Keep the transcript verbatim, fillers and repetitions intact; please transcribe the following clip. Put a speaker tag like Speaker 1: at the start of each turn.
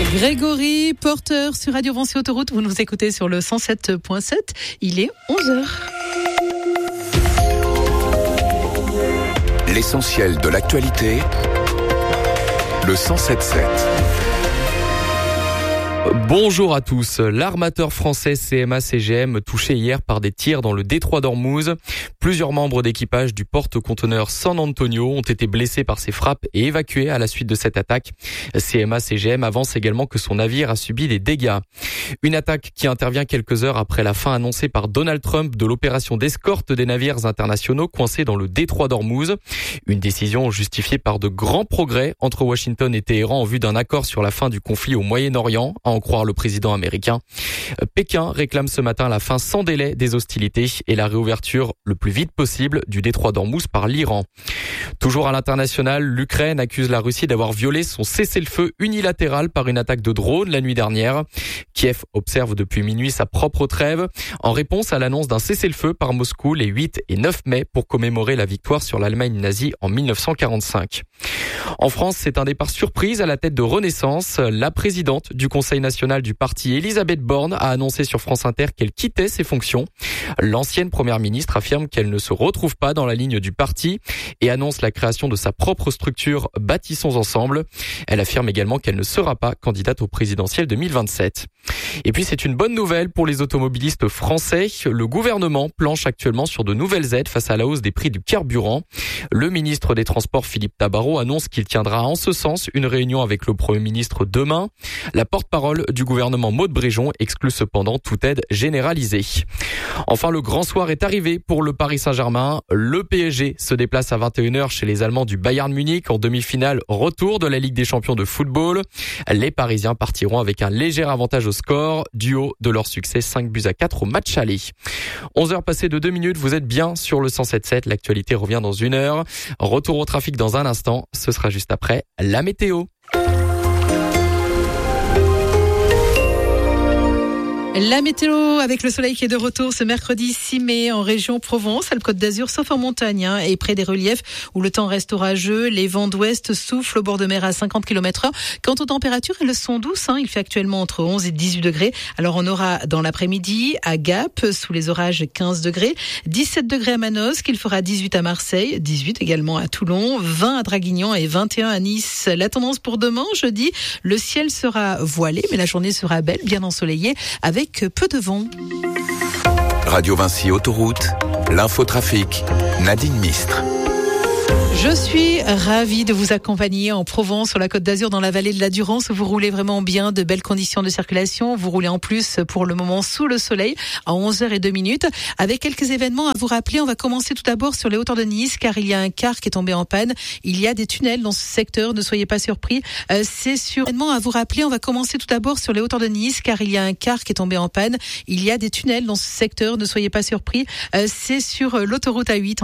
Speaker 1: Grégory Porter sur Radio Vinci Autoroute. Vous nous écoutez sur le cent sept point sept. Il est onze heures.
Speaker 2: L'essentiel de l'actualité, le cent sept point sept.
Speaker 3: Bonjour à tous. L'armateur français C M A C G M touché hier par des tirs dans le détroit d'Ormuz. Plusieurs membres d'équipage du porte-conteneur San Antonio ont été blessés par ces frappes et évacués à la suite de cette attaque. C M A C G M avance également que son navire a subi des dégâts. Une attaque qui intervient quelques heures après la fin annoncée par Donald Trump de l'opération d'escorte des navires internationaux coincés dans le détroit d'Ormuz. Une décision justifiée par de grands progrès entre Washington et Téhéran en vue d'un accord sur la fin du conflit au Moyen-Orient, à en croire le président américain. Pékin réclame ce matin la fin sans délai des hostilités et la réouverture le plus vite possible du détroit d'Ormuz par l'Iran. Toujours à l'international, l'Ukraine accuse la Russie d'avoir violé son cessez-le-feu unilatéral par une attaque de drone la nuit dernière. Kiev observe depuis minuit sa propre trêve en réponse à l'annonce d'un cessez-le-feu par Moscou les huit et neuf mai pour commémorer la victoire sur l'Allemagne nazie en mille neuf cent quarante-cinq. En France, c'est un départ surprise à la tête de Renaissance. La présidente du Conseil national du parti, Elisabeth Borne, a annoncé sur France Inter qu'elle quittait ses fonctions. L'ancienne première ministre affirme qu'elle ne se retrouve pas dans la ligne du parti et annonce la création de sa propre structure Bâtissons ensemble. Elle affirme également qu'elle ne sera pas candidate au présidentiel deux mille vingt-sept. Et puis c'est une bonne nouvelle pour les automobilistes français. Le gouvernement planche actuellement sur de nouvelles aides face à la hausse des prix du carburant. Le ministre des Transports, Philippe Tabarot, annonce qu'il tiendra en ce sens une réunion avec le Premier ministre demain. La porte-parole du gouvernement, Maud Bréjon, exclut cependant toute aide généralisée. Enfin, le grand soir est arrivé pour le Paris Saint-Germain. Le P S G se déplace à vingt et une heures chez les Allemands du Bayern Munich en demi-finale retour de la Ligue des Champions de football. Les Parisiens partiront avec un léger avantage au score du haut de leur succès cinq buts à quatre au match aller. onze heures passées de deux minutes, vous êtes bien sur le cent sept point sept. L'actualité revient dans une heure. Retour au trafic dans un instant. Ce sera juste après la météo.
Speaker 1: La météo avec le soleil qui est de retour ce mercredi six mai en région Provence-Alpes-Côte d'Azur, sauf en montagne hein, et près des reliefs où le temps reste orageux. Les vents d'ouest soufflent au bord de mer à cinquante kilomètres heure. Quant aux températures, elles sont douces. Hein, il fait actuellement entre onze et dix-huit degrés. Alors on aura dans l'après-midi à Gap, sous les orages, quinze degrés. dix-sept degrés à Manosque, il fera dix-huit à Marseille, dix-huit également à Toulon, vingt à Draguignan et vingt et un à Nice. La tendance pour demain, jeudi, le ciel sera voilé, mais la journée sera belle, bien ensoleillée, avec peu de vent.
Speaker 2: Radio Vinci Autoroute, l'infotrafic, Nadine Mistre.
Speaker 1: Je suis ravie de vous accompagner en Provence, sur la Côte d'Azur, dans la vallée de la Durance, où vous roulez vraiment bien, de belles conditions de circulation. Vous roulez en plus pour le moment sous le soleil à onze heures deux minutes. Avec quelques événements à vous rappeler, on va commencer tout d'abord sur les hauteurs de Nice, car il y a un car qui est tombé en panne. Il y a des tunnels dans ce secteur, ne soyez pas surpris. Euh, c'est sur événements à vous rappeler, on va commencer tout d'abord sur les hauteurs de Nice, car il y a un car qui est tombé en panne. Il y a des tunnels dans ce secteur, ne soyez pas surpris. Euh, c'est sur l'autoroute A huit.